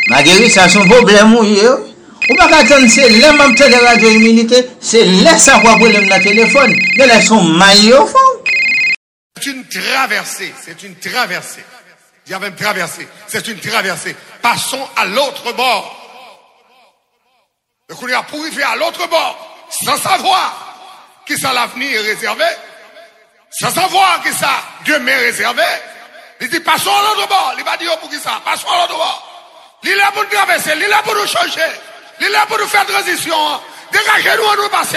Malgré ça, son problème, oui. Ou pas attendre, c'est là, même de radio immunité, c'est là ça quoi problème dans le téléphone. Mais là, son maillot au fond. C'est une traversée. Il y a même traversée. C'est une traversée. Passons à l'autre bord. Donc on a pour y faire à l'autre bord, sans savoir qui ça l'avenir est réservé, sans savoir qui ça demain est réservé. Il dit passons à l'autre bord. Il va dire pour qui ça, passons à l'autre bord. Il est là pour nous traverser, il est là pour nous changer, il est là pour nous faire transition. Dégagez-nous, nous passer.